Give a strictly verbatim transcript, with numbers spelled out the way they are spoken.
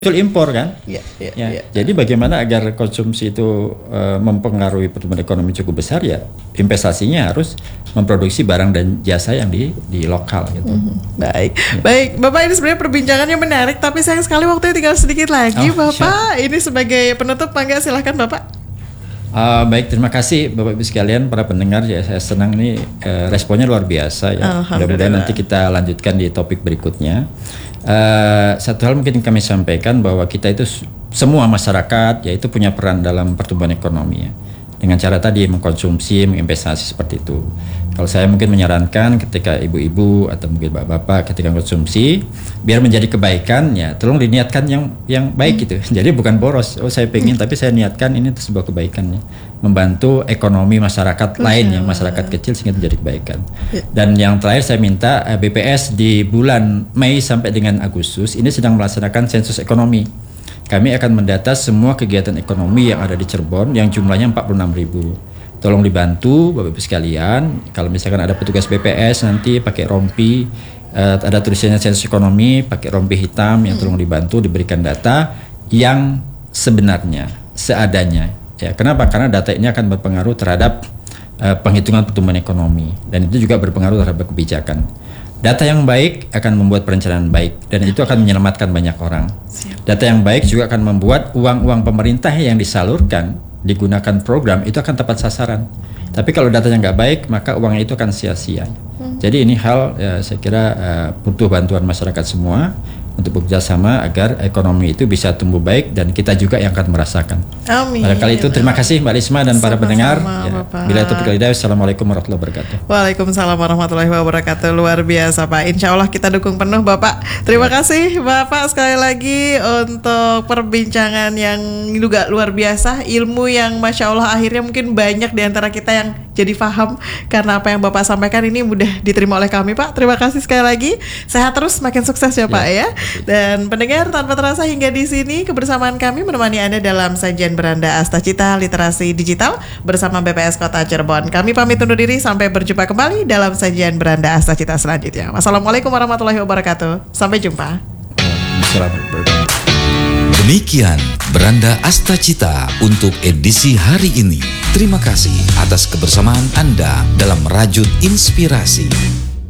muncul impor kan, ya, ya, ya. ya. Jadi bagaimana agar konsumsi itu uh, mempengaruhi pertumbuhan ekonomi cukup besar, ya investasinya harus memproduksi barang dan jasa yang di di lokal gitu. Mm-hmm. Baik, ya. Baik, Bapak, ini sebenarnya perbincangannya menarik, tapi sayang sekali waktunya tinggal sedikit lagi, oh, Bapak. Siap. Ini sebagai penutup, Mangga silahkan Bapak. Uh, baik, terima kasih Bapak Ibu sekalian, para pendengar, ya saya senang ini uh, responnya luar biasa ya. Mudah-mudahan nanti kita lanjutkan di topik berikutnya. Uh, satu hal mungkin kami sampaikan bahwa kita itu semua masyarakat yaitu punya peran dalam pertumbuhan ekonomi ya. Dengan cara tadi mengkonsumsi, menginvestasi seperti itu. Kalau saya mungkin menyarankan ketika ibu-ibu atau mungkin bapak-bapak ketika konsumsi, biar menjadi kebaikan ya, tolong diniatkan yang yang baik gitu. Jadi bukan boros. Oh saya pengen, tapi saya niatkan ini sebuah kebaikannya, membantu ekonomi masyarakat lain yang masyarakat kecil sehingga menjadi kebaikan. Dan yang terakhir saya minta B P S di bulan Mei sampai dengan Agustus ini sedang melaksanakan sensus ekonomi. Kami akan mendata semua kegiatan ekonomi yang ada di Cirebon yang jumlahnya empat puluh enam ribu. Tolong dibantu Bapak Ibu sekalian, kalau misalkan ada petugas B P S nanti pakai rompi, uh, ada tulisannya sensus ekonomi, pakai rompi hitam yang tolong dibantu diberikan data yang sebenarnya, seadanya. Ya, kenapa? Karena data ini akan berpengaruh terhadap uh, penghitungan pertumbuhan ekonomi dan itu juga berpengaruh terhadap kebijakan. Data yang baik akan membuat perencanaan baik dan itu akan menyelamatkan banyak orang. Data yang baik juga akan membuat uang-uang pemerintah yang disalurkan digunakan program itu akan tepat sasaran. Tapi kalau datanya nggak baik maka uangnya itu akan sia-sia. Hmm. Jadi ini hal ya, saya kira uh, butuh bantuan masyarakat semua untuk bekerja sama agar ekonomi itu bisa tumbuh baik dan kita juga yang akan merasakan. Amin. Pada kali itu terima kasih Mbak Risma dan para pendengar. Ya, bila itu berkali-kali, Assalamualaikum warahmatullahi wabarakatuh. Waalaikumsalam warahmatullahi wabarakatuh. Luar biasa Pak. Insya Allah kita dukung penuh Bapak. Terima ya. kasih Bapak sekali lagi untuk perbincangan yang juga luar biasa. Ilmu yang Masya Allah akhirnya mungkin banyak di antara kita yang jadi paham karena apa yang Bapak sampaikan ini mudah diterima oleh kami Pak. Terima kasih sekali lagi. Sehat terus, makin sukses ya Pak ya. ya. Dan pendengar, tanpa terasa hingga di sini kebersamaan kami menemani Anda dalam sajian Beranda Astacita Literasi Digital bersama B P S Kota Cirebon. Kami pamit undur diri, sampai berjumpa kembali dalam sajian Beranda Astacita selanjutnya. Wassalamualaikum warahmatullahi wabarakatuh. Sampai jumpa. Demikian Beranda Astacita untuk edisi hari ini. Terima kasih atas kebersamaan Anda dalam merajut inspirasi.